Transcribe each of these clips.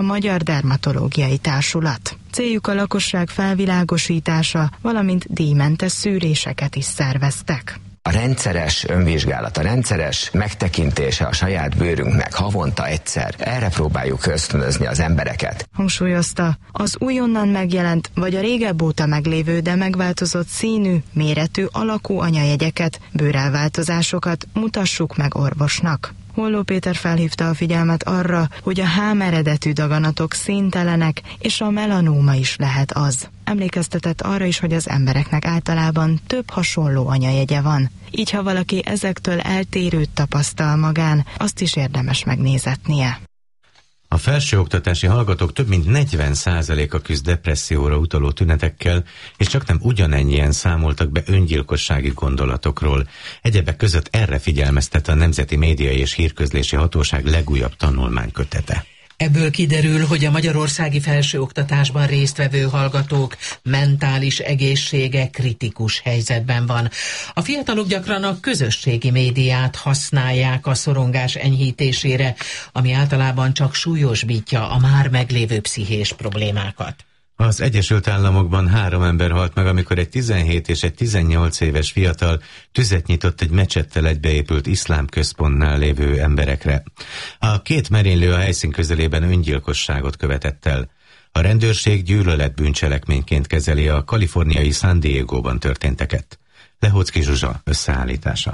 a Magyar Dermatológiai Társulat. Céljuk a lakosság felvilágosítása, valamint díjmentes szűréseket is szerveztek. A rendszeres önvizsgálat, a rendszeres megtekintése a saját bőrünknek havonta egyszer, erre próbáljuk ösztönözni az embereket. Hangsúlyozta, az újonnan megjelent, vagy a régebb óta meglévő, de megváltozott színű, méretű, alakú anyajegyeket, bőrelváltozásokat mutassuk meg orvosnak. Holló Péter felhívta a figyelmet arra, hogy a H eredetű daganatok színtelenek, és a melanóma is lehet az. Emlékeztetett arra is, hogy az embereknek általában több hasonló anyajegye van. Így, ha valaki ezektől eltérőt tapasztal magán, azt is érdemes megnézetnie. A felsőoktatási hallgatók több mint 40%-a küzd depresszióra utaló tünetekkel, és csaknem ugyanennyien számoltak be öngyilkossági gondolatokról. Egyebek között erre figyelmeztet a Nemzeti Média és Hírközlési Hatóság legújabb tanulmánykötete. Ebből kiderül, hogy a magyarországi felsőoktatásban résztvevő hallgatók mentális egészsége kritikus helyzetben van. A fiatalok gyakran a közösségi médiát használják a szorongás enyhítésére, ami általában csak súlyosbítja a már meglévő pszichés problémákat. Az Egyesült Államokban 3 ember halt meg, amikor egy 17 és egy 18 éves fiatal tüzet nyitott egy mecsettel egybeépült iszlám központnál lévő emberekre. A 2 merénylő a helyszín közelében öngyilkosságot követett el. A rendőrség gyűlöletbűncselekményként kezeli a kaliforniai San Diegóban történteket. Lehocki Zsuzsa összeállítása.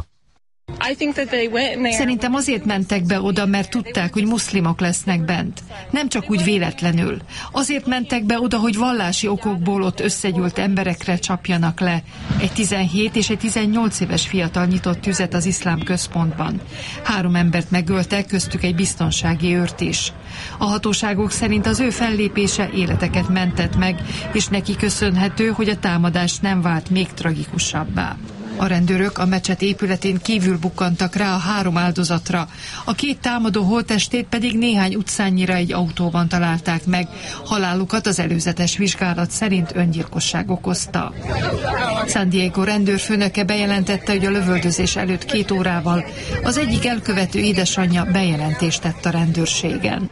Szerintem azért mentek be oda, mert tudták, hogy muszlimok lesznek bent. Nem csak úgy véletlenül. Azért mentek be oda, hogy vallási okokból ott összegyűlt emberekre csapjanak le. Egy 17 és egy 18 éves fiatal nyitott tüzet az iszlám központban. 3 embert megöltek, köztük egy biztonsági őrt is. A hatóságok szerint az ő fellépése életeket mentett meg, és neki köszönhető, hogy a támadás nem vált még tragikusabbá. A rendőrök a mecset épületén kívül bukkantak rá a 3 áldozatra, a 2 támadó holttestét pedig néhány utcánnyira egy autóban találták meg. Halálukat az előzetes vizsgálat szerint öngyilkosság okozta. San Diego rendőrfőnöke bejelentette, hogy a lövöldözés előtt 2 órával az egyik elkövető édesanyja bejelentést tett a rendőrségen.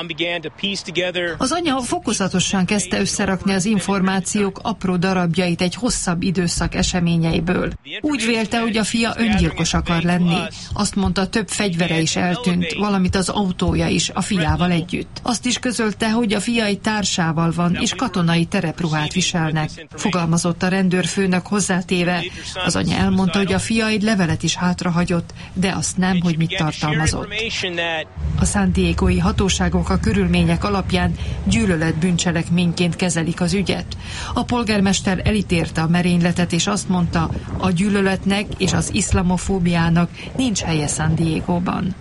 Az anya fokozatosan kezdte összerakni az információk apró darabjait egy hosszabb időszak eseményeiből. Úgy vélte, hogy a fia öngyilkos akar lenni. Azt mondta, több fegyvere is eltűnt, valamint az autója is a fiával együtt. Azt is közölte, hogy a fia egy társával van, és katonai terepruhát viselnek. Fogalmazott a rendőrfőnök hozzátéve. Az anya elmondta, hogy a fia egy levelet is hátrahagyott, de azt nem, hogy mit tartalmazott. A San Diegói hatóságok a körülmények alapján gyűlöletbűncselekményként kezelik az ügyet. A polgármester elítélte a merényletet, és azt mondta, a gyűlöletnek és az iszlamofóbiának nincs helye San Diegóban.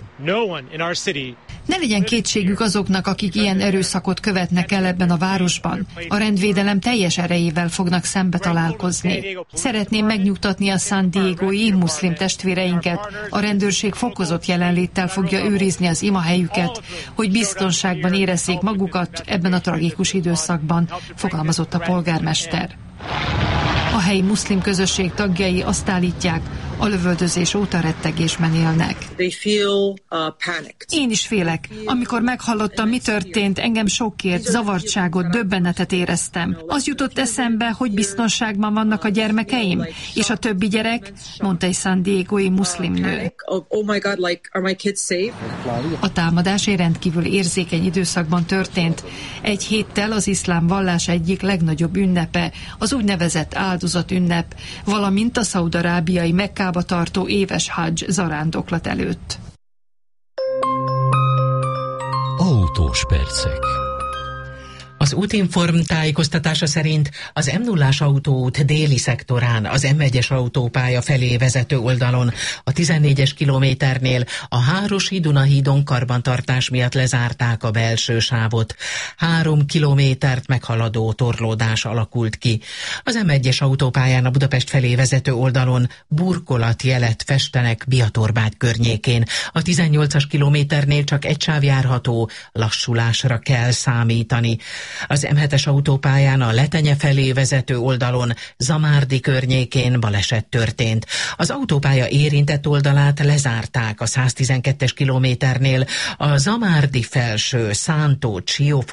Ne legyen kétségük azoknak, akik ilyen erőszakot követnek el ebben a városban. A rendvédelem teljes erejével fognak szembe találkozni. Szeretném megnyugtatni a San Diegói muszlim testvéreinket. A rendőrség fokozott jelenléttel fogja őrizni az imahelyüket, hogy biztonságban érezzék magukat ebben a tragikus időszakban, fogalmazott a polgármester. A helyi muszlim közösség tagjai azt állítják, a lövöldözés óta rettegésben élnek. Én is félek. Amikor meghallottam, mi történt, engem sokkért, zavartságot, döbbenetet éreztem. Az jutott eszembe, hogy biztonságban vannak a gyermekeim, és a többi gyerek, mondta egy San Diegói muszlim nő. A támadás egy rendkívül érzékeny időszakban történt. Egy héttel az iszlám vallás egyik legnagyobb ünnepe, az úgynevezett áldozatünnep, valamint a szaudarábiai Mekkába tartó éves hadzs zarándoklat előtt. Autós percek. Az Útinform tájékoztatása szerint az M0-ás autóút déli szektorán, az M1-es autópálya felé vezető oldalon, a 14-es kilométernél a Hárosi-Dunahídon karbantartás miatt lezárták a belső sávot. 3 kilométert meghaladó torlódás alakult ki. Az M1-es autópályán a Budapest felé vezető oldalon burkolatjelet festenek Biatorbágy környékén. A 18-as kilométernél csak egy sáv járható, lassulásra kell számítani. Az M7-es autópályán a Letenye felé vezető oldalon, Zamárdi környékén baleset történt. Az autópálya érintett oldalát lezárták a 112-es kilométernél, a Zamárdi felső Szántó-Csió